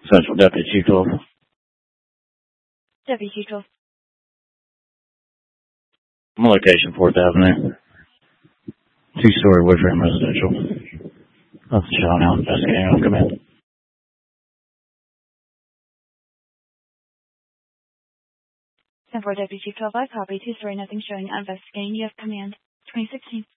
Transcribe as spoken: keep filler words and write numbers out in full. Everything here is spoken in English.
Central Deputy Chief twelve. Deputy Chief twelve. Location fourth Avenue. Two-story wood frame residential. That's the shot now. Investigating on command. ten four Deputy Chief twelve, I copy. Two-story, nothing showing. Investigating. You have command. twenty sixteen.